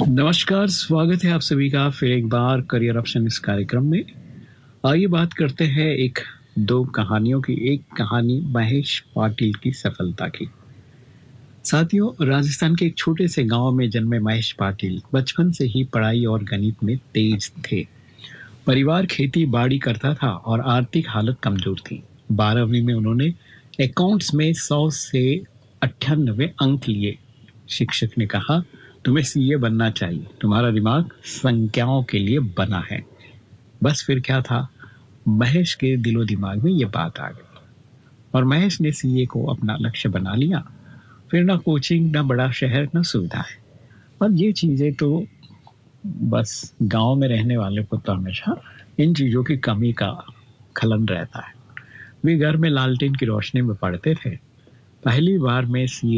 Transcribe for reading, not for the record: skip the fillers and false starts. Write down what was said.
नमस्कार, स्वागत है आप सभी का फिर एक बार करियर ऑप्शन इस कार्यक्रम में। आइए बात करते हैं एक दो कहानियों की। एक कहानी महेश पाटिल की सफलता की। साथियों, राजस्थान के एक छोटे से गांव में जन्मे महेश पाटिल बचपन से ही पढ़ाई और गणित में तेज थे। परिवार खेती बाड़ी करता था और आर्थिक हालत कमजोर थी। 12वीं में उन्होंने अकाउंट्स में 100 से 98 अंक लिए। शिक्षक ने कहा, तुम्हें सीए बनना चाहिए, तुम्हारा दिमाग संख्याओं के लिए बना है। बस फिर क्या था, महेश के दिलो दिमाग में ये बात आ गई और महेश ने सीए को अपना लक्ष्य बना लिया। फिर ना कोचिंग, ना बड़ा शहर, ना सुविधाएं। और ये चीजें तो बस गांव में रहने वाले को तो हमेशा इन चीजों की कमी का खलन रहता है। वे घर में लालटेन की रोशनी में पढ़ते थे। पहली बार में सीए